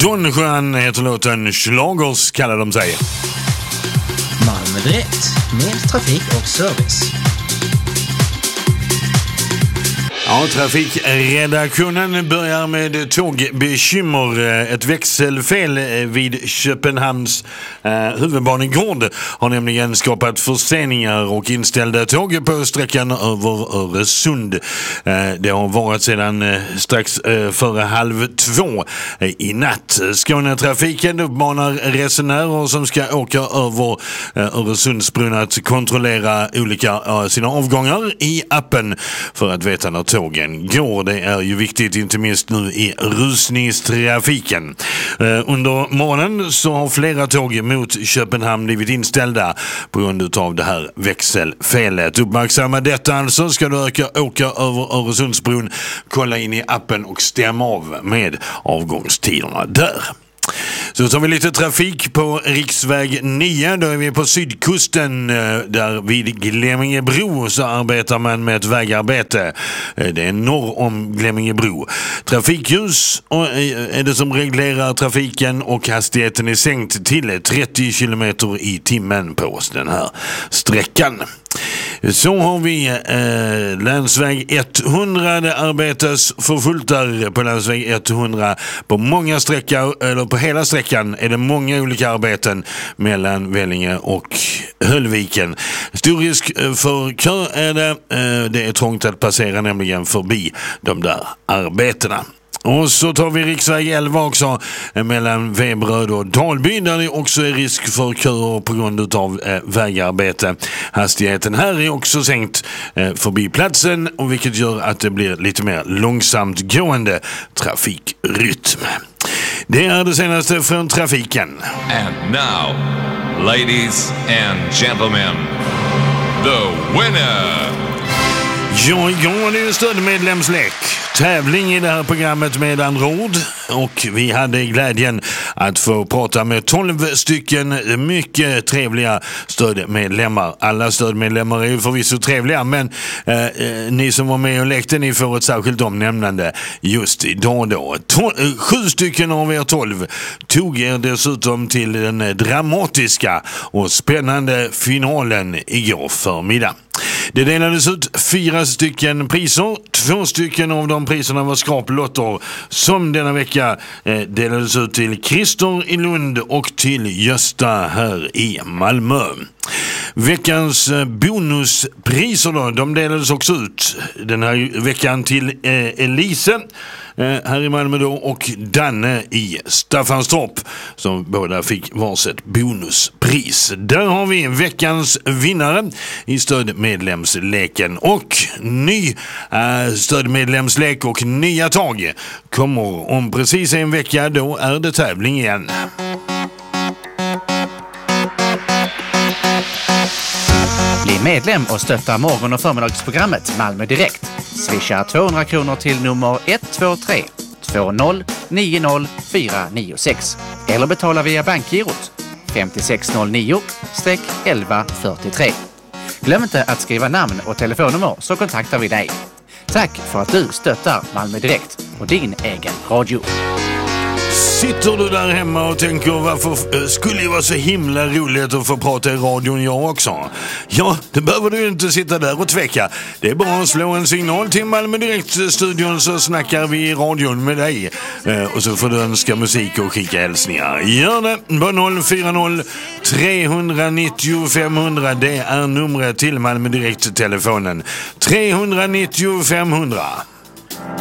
Don Juan heter låten, Schlagers kallar de sig. Malmö Direkt med trafik och service. Ja, trafikredaktionen börjar med tågbekymmer. Ett växelfel vid Köpenhamns huvudbanegård har nämligen skapat förseningar och inställda tåg på sträckan över Öresund. Det har varit sedan strax före 1:30 i natt. Skånetrafiken uppmanar resenärer som ska åka över Öresundsbron att kontrollera sina avgångar i appen för att veta när tågen går. Det är ju viktigt, inte minst nu i rusningstrafiken. Under morgonen så har flera tåg mot Köpenhamn blivit inställda på grund av det här växelfelet. Uppmärksamma detta alltså. Ska du åka över Öresundsbron, kolla in i appen och stämma av med avgångstiderna där. Så tar vi lite trafik på riksväg 9. Då är vi på sydkusten, där vid Glemmingebro så arbetar man med ett vägarbete. Det är norr om Glemmingebro. Trafikljus är det som reglerar trafiken och hastigheten är sänkt till 30 km i timmen på den här sträckan. Så har vi länsväg 100. Det arbetas för fullt där på länsväg 100. På många sträckor, eller på hela sträckan, är det många olika arbeten mellan Vellinge och Höllviken. Stor risk för kö är det. Det är trångt att passera nämligen förbi de där arbetena. Och så tar vi riksväg 11 också mellan Veberöd och Dalby, där det också är risk för köer på grund av vägarbete. Hastigheten här är också sänkt förbi platsen, och vilket gör att det blir lite mer långsamt gående trafikrytm. Det är det senaste från trafiken. And now, ladies and gentlemen, the winner! Ja, det är ju stödmedlemslek. Tävling i det här programmet med andra ord. Och vi hade glädjen att få prata med 12 stycken mycket trevliga stödmedlemmar. Alla stödmedlemmar är ju förvisso trevliga, men ni som var med och lekte, ni får ett särskilt omnämnande just idag då. 7 stycken av er 12 tog er dessutom till den dramatiska och spännande finalen igår förmiddag. Det delades ut 4 stycken priser. 2 stycken av de priserna var skraplotter som denna vecka delades ut till Christer i Lund och till Gösta här i Malmö. Veckans bonuspriser då, de delades också ut den här veckan till Elise här i Malmö då, och Danne i Staffanstorp, som båda fick varsitt bonuspris. Där har vi veckans vinnare i stödmedlemsleken, och ny stödmedlemslek och nya tag kommer om precis en vecka. Då är det tävling igen. Bli medlem och stötta morgon- och förmiddagsprogrammet Malmö Direkt. Swisha 200 kronor till nummer 123 20 90 496 eller betala via bankgirot 5609-1143. Glöm inte att skriva namn och telefonnummer, så kontaktar vi dig. Tack för att du stöttar Malmö Direkt och din egen radio. Sitter du där hemma och tänker, varför skulle det vara så himla roligt att få prata i radion jag också? Ja, det behöver du inte sitta där och tveka. Det är bara att slå en signal till Malmö Direkt-studion, så snackar vi i radion med dig. Och så får du önska musik och skicka hälsningar. Gör det på 040 390 500. Det är numret till Malmö Direkt-telefonen. 390 500.